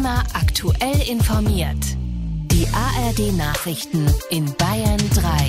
Immer aktuell informiert. Die ARD-Nachrichten in Bayern 3.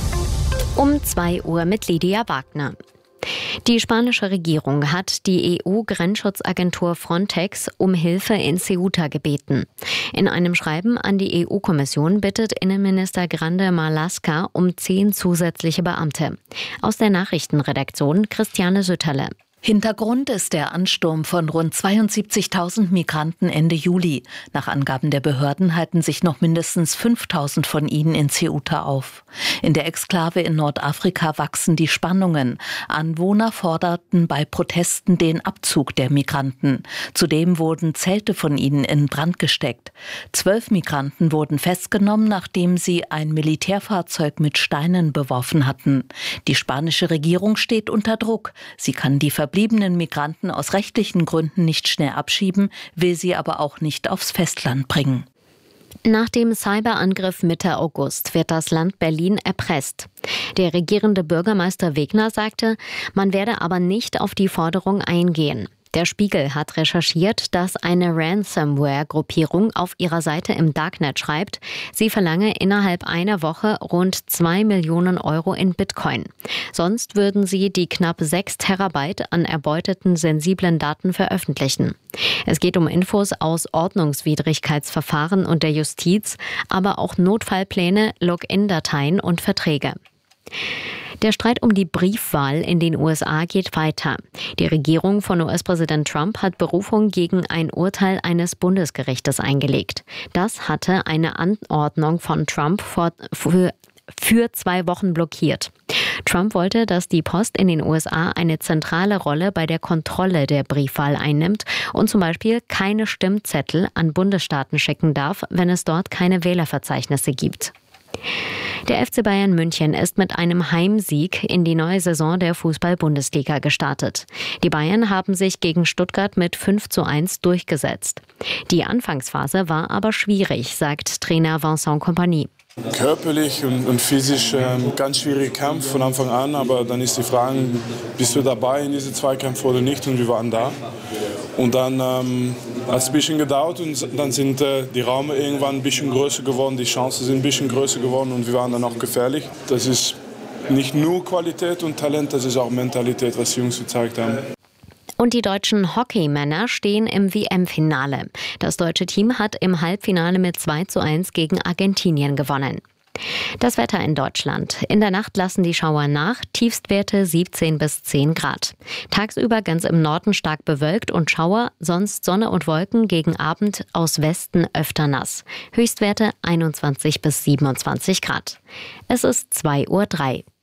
Um 2 Uhr mit Lydia Wagner. Die spanische Regierung hat die EU-Grenzschutzagentur Frontex um Hilfe in Ceuta gebeten. In einem Schreiben an die EU-Kommission bittet Innenminister Grande Marlaska um 10 zusätzliche Beamte. Aus der Nachrichtenredaktion Christiane Sütterle. Hintergrund ist der Ansturm von rund 72.000 Migranten Ende Juli. Nach Angaben der Behörden halten sich noch mindestens 5.000 von ihnen in Ceuta auf. In der Exklave in Nordafrika wachsen die Spannungen. Anwohner forderten bei Protesten den Abzug der Migranten. Zudem wurden Zelte von ihnen in Brand gesteckt. 12 Migranten wurden festgenommen, nachdem sie ein Militärfahrzeug mit Steinen beworfen hatten. Die spanische Regierung steht unter Druck. Sie kann die verbliebenen Migranten aus rechtlichen Gründen nicht schnell abschieben, will sie aber auch nicht aufs Festland bringen. Nach dem Cyberangriff Mitte August wird das Land Berlin erpresst. Der regierende Bürgermeister Wegner sagte, man werde aber nicht auf die Forderung eingehen. Der Spiegel hat recherchiert, dass eine Ransomware-Gruppierung auf ihrer Seite im Darknet schreibt, sie verlange innerhalb einer Woche rund 2 Millionen Euro in Bitcoin. Sonst würden sie die knapp 6 Terabyte an erbeuteten sensiblen Daten veröffentlichen. Es geht um Infos aus Ordnungswidrigkeitsverfahren und der Justiz, aber auch Notfallpläne, Login-Dateien und Verträge. Der Streit um die Briefwahl in den USA geht weiter. Die Regierung von US-Präsident Trump hat Berufung gegen ein Urteil eines Bundesgerichtes eingelegt. Das hatte eine Anordnung von Trump für 2 Wochen blockiert. Trump wollte, dass die Post in den USA eine zentrale Rolle bei der Kontrolle der Briefwahl einnimmt und zum Beispiel keine Stimmzettel an Bundesstaaten schicken darf, wenn es dort keine Wählerverzeichnisse gibt. Der FC Bayern München ist mit einem Heimsieg in die neue Saison der Fußball-Bundesliga gestartet. Die Bayern haben sich gegen Stuttgart mit 5:1 durchgesetzt. Die Anfangsphase war aber schwierig, sagt Trainer Vincent Kompany. Körperlich und physisch ganz schwieriger Kampf von Anfang an, aber dann ist die Frage, bist du dabei in diese Zweikämpfe oder nicht, und wir waren da. Und dann hat es ein bisschen gedauert und dann sind die Räume irgendwann ein bisschen größer geworden, die Chancen sind ein bisschen größer geworden und wir waren dann auch gefährlich. Das ist nicht nur Qualität und Talent, das ist auch Mentalität, was die Jungs gezeigt haben. Und die deutschen Hockeymänner stehen im WM-Finale. Das deutsche Team hat im Halbfinale mit 2:1 gegen Argentinien gewonnen. Das Wetter in Deutschland. In der Nacht lassen die Schauer nach, Tiefstwerte 17 bis 10 Grad. Tagsüber ganz im Norden stark bewölkt und Schauer, sonst Sonne und Wolken, gegen Abend aus Westen öfter nass. Höchstwerte 21 bis 27 Grad. Es ist 2:03 Uhr.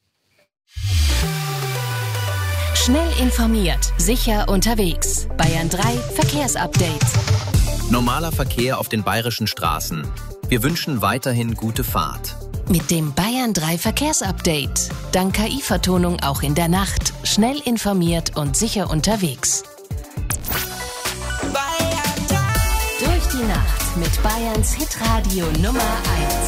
Schnell informiert, sicher unterwegs. Bayern 3 Verkehrsupdate. Normaler Verkehr auf den bayerischen Straßen. Wir wünschen weiterhin gute Fahrt. Mit dem Bayern 3 Verkehrsupdate. Dank KI-Vertonung auch in der Nacht. Schnell informiert und sicher unterwegs. Durch die Nacht mit Bayerns Hitradio Nummer 1.